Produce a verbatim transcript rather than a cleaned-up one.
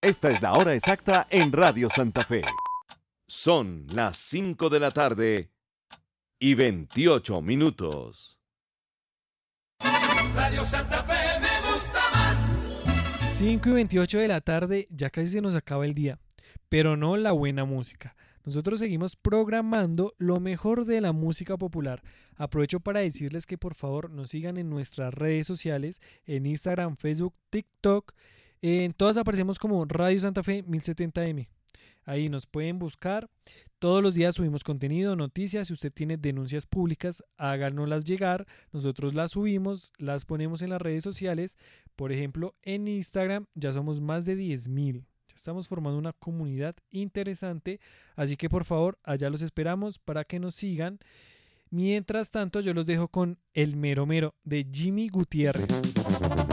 Esta es la hora exacta en Radio Santa Fe. Son las cinco de la tarde y veintiocho minutos. Radio Santa Fe me gusta más. cinco y veintiocho de la tarde, ya casi se nos acaba el día, pero no la buena música. Nosotros seguimos programando lo mejor de la música popular. Aprovecho para decirles que por favor nos sigan en nuestras redes sociales, en Instagram, Facebook, TikTok. En todas aparecemos como Radio Santa Fe mil setenta eme. Ahí nos pueden buscar. Todos los días subimos contenido, noticias. Si usted tiene denuncias públicas, háganoslas llegar. Nosotros las subimos, las ponemos en las redes sociales. Por ejemplo, en Instagram ya somos más de diez mil. Ya estamos formando una comunidad interesante. Así que por favor, allá los esperamos para que nos sigan. Mientras tanto, yo los dejo con El Mero Mero de Jimmy Gutiérrez.